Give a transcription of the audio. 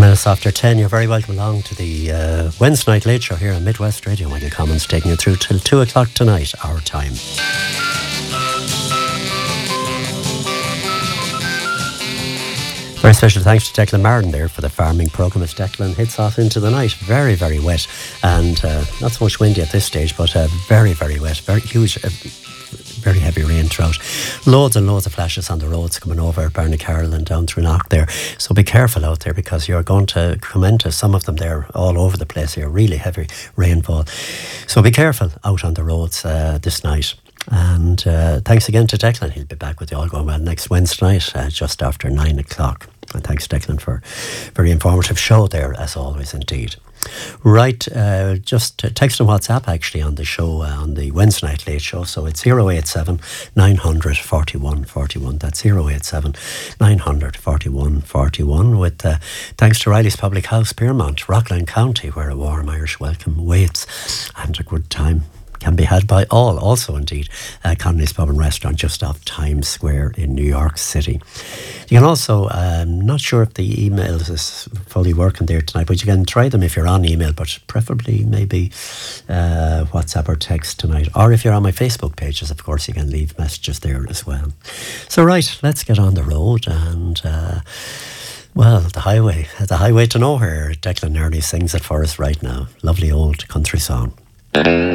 Minutes after 10, you're very welcome along to the Wednesday Night Late Show here on Midwest Radio. Michael Commons taking you through till 2 o'clock tonight, our time. Very special thanks to Declan Martin there for the farming programme as Declan hits off into the night. Very, very wet and not so much windy at this stage, but very, very wet, very huge, very heavy rain throughout. Loads and loads of flashes on the roads coming over Barnacarroll and down through Knock there. So be careful out there because you're going to come into some of them there all over the place here. Really heavy rainfall. So be careful out on the roads this night. And thanks again to Declan. He'll be back with you all going well next Wednesday night just after 9 o'clock. And thanks Declan for a very informative show there as always indeed. Right, just text and WhatsApp actually on the show, on the Wednesday Night Late Show. So it's 087 900 41 41. That's 087 900 41 41 with thanks to Riley's Public House, Piermont, Rockland County, where a warm Irish welcome waits and a good time can be had by all. Also indeed Connolly's Pub and Restaurant just off Times Square in New York City. You can also, not sure if the email is fully working there tonight, but you can try them if you're on email, but preferably maybe WhatsApp or text tonight. Or if you're on my Facebook pages, of course, you can leave messages there as well. So right, let's get on the road and well, the highway to nowhere. Declan Early sings it for us right now. Lovely old country song.